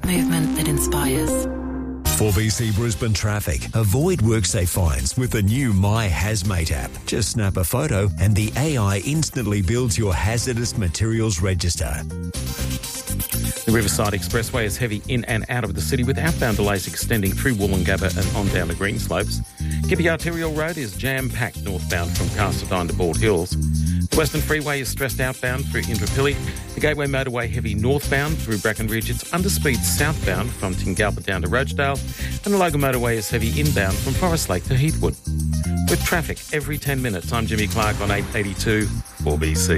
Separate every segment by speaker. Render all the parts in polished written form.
Speaker 1: Movement that inspires.
Speaker 2: 4BC Brisbane Traffic. Avoid WorkSafe fines with the new My Hazmate app. Just snap a photo and the AI instantly builds your hazardous materials register.
Speaker 3: The Riverside Expressway is heavy in and out of the city with outbound delays extending through Wollongabba and on down the Greenslopes. Gippy Arterial Road is jam-packed northbound from Castledine to Bald Hills. The Western Freeway is stressed outbound through Indooroopilly. The Gateway Motorway heavy northbound through Brackenridge. It's underspeed southbound from Tingalpa down to Rochedale. And the Logan Motorway is heavy inbound from Forest Lake to Heathwood. With traffic every 10 minutes, I'm Jimmy Clark on 882 4BC.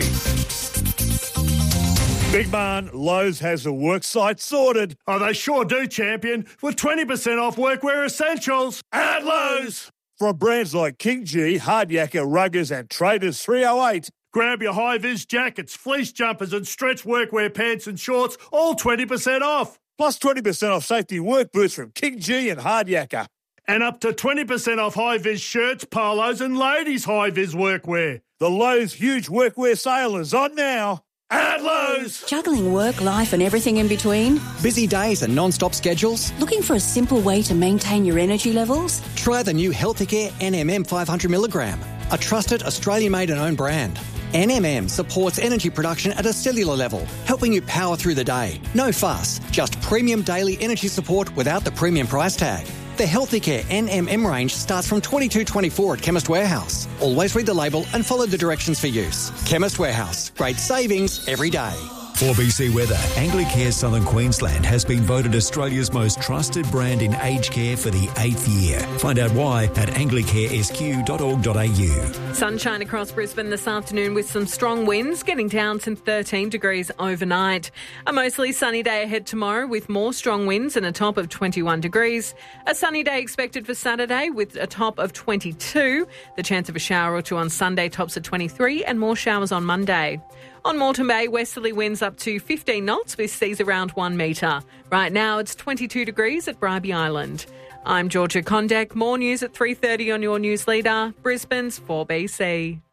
Speaker 4: Big man, Lowe's has the work site sorted.
Speaker 5: Oh, they sure do, champion. With 20% off workwear essentials at Lowe's.
Speaker 4: From brands like King G, Hardyaker, Ruggers and Traders 308.
Speaker 5: Grab your high-vis jackets, fleece jumpers and stretch workwear pants and shorts, all 20% off.
Speaker 4: Plus 20% off safety work boots from King G and Hardyaker.
Speaker 5: And up to 20% off high-vis shirts, polos and ladies' high-vis workwear.
Speaker 4: The Lowe's huge workwear sale is on now.
Speaker 5: At Lowe's.
Speaker 6: Juggling work, life and everything in between?
Speaker 7: Busy days and non-stop schedules?
Speaker 6: Looking for a simple way to maintain your energy levels?
Speaker 7: Try the new Healthicare NMM 500mg, a trusted Australian-made and owned brand. NMM supports energy production at a cellular level, helping you power through the day. No fuss, just premium daily energy support without the premium price tag. The Healthicare NMM range starts from $22.24 at Chemist Warehouse. Always read the label and follow the directions for use. Chemist Warehouse. Great savings every day.
Speaker 2: 4BC Weather. Anglicare Southern Queensland has been voted Australia's most trusted brand in aged care for the 8th year. Find out why at anglicaresq.org.au.
Speaker 8: Sunshine across Brisbane this afternoon with some strong winds, getting down to 13 degrees overnight. A mostly sunny day ahead tomorrow with more strong winds and a top of 21 degrees. A sunny day expected for Saturday with a top of 22. The chance of a shower or two on Sunday tops at 23 and more showers on Monday. On Moreton Bay, westerly winds up to 15 knots with seas around 1 metre. Right now it's 22 degrees at Bribie Island. I'm Georgia Kondak. More news at 3:30 on your news leader, Brisbane's 4BC.